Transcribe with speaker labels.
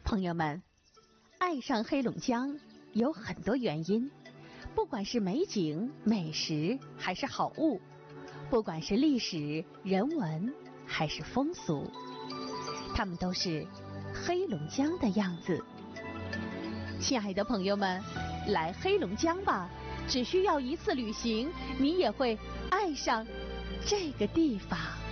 Speaker 1: 朋友们，爱上黑龙江有很多原因，不管是美景、美食还是好物，不管是历史、人文还是风俗，它们都是黑龙江的样子。亲爱的朋友们，来黑龙江吧，只需要一次旅行，你也会爱上这个地方。